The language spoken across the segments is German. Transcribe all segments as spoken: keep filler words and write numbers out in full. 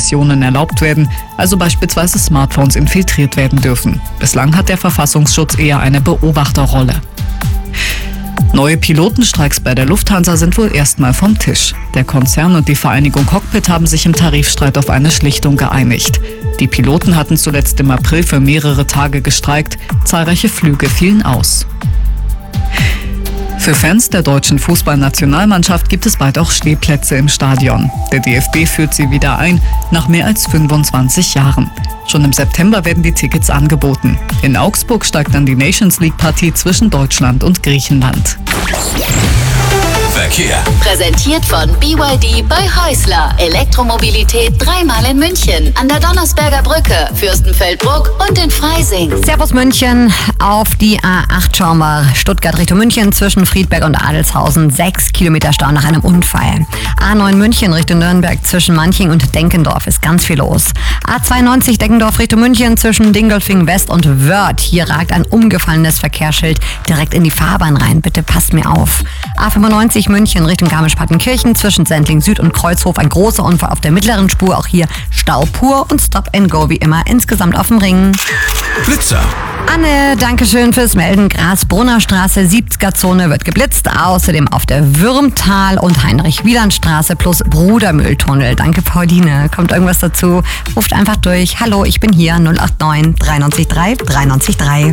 Missionen erlaubt werden, also beispielsweise Smartphones infiltriert werden dürfen. Bislang hat der Verfassungsschutz eher eine Beobachterrolle. Neue Pilotenstreiks bei der Lufthansa sind wohl erstmal vom Tisch. Der Konzern und die Vereinigung Cockpit haben sich im Tarifstreit auf eine Schlichtung geeinigt. Die Piloten hatten zuletzt im April für mehrere Tage gestreikt. Zahlreiche Flüge fielen aus. Für Fans der deutschen Fußballnationalmannschaft gibt es bald auch Stehplätze im Stadion. Der D F B führt sie wieder ein, nach mehr als fünfundzwanzig Jahren. Schon im September werden die Tickets angeboten. In Augsburg steigt dann die Nations League-Partie zwischen Deutschland und Griechenland. Verkehr. Präsentiert von B Y D bei Häusler. Elektromobilität dreimal in München, an der Donnersberger Brücke, Fürstenfeldbruck und in Freising. Servus München, auf die A acht schauen wir. Stuttgart Richtung München zwischen Friedberg und Adelshausen. Sechs Kilometer Stau nach einem Unfall. A neun München Richtung Nürnberg zwischen Manching und Denkendorf ist ganz viel los. A zweiundneunzig Denkendorf Richtung München zwischen Dingolfing West und Wörth. Hier ragt ein umgefallenes Verkehrsschild direkt in die Fahrbahn rein. Bitte passt mir auf. A fünfundneunzig München Richtung Garmisch-Partenkirchen zwischen Sendling Süd und Kreuzhof. Ein großer Unfall auf der mittleren Spur. Auch hier Stau pur und Stop and Go wie immer insgesamt auf dem Ring. Blitzer. Anne, Dankeschön fürs Melden. Grasbrunner Straße, siebziger Zone wird geblitzt. Außerdem auf der Würmtal- und Heinrich-Wieland-Straße plus Brudermülltunnel. Danke, Pauline. Kommt irgendwas dazu? Ruft einfach durch. Hallo, ich bin hier. null acht neun drei neun drei drei neun drei.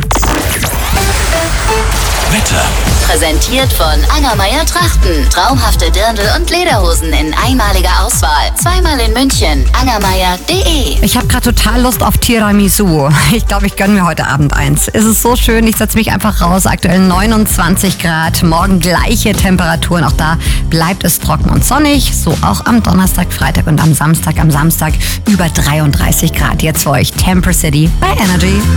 Wetter. Präsentiert von Angermeier Trachten. Traumhafte Dirndl und Lederhosen in einmaliger Auswahl. Zweimal in München. angermeier punkt de. Ich habe gerade total Lust auf Tiramisu. Ich glaube, ich gönne mir heute Abend eins. Es ist so schön, ich setze mich einfach raus. Aktuell neunundzwanzig Grad, morgen gleiche Temperaturen. Auch da bleibt es trocken und sonnig. So auch am Donnerstag, Freitag und am Samstag. Am Samstag über dreiunddreißig Grad. Jetzt für euch Temper City bei Energy.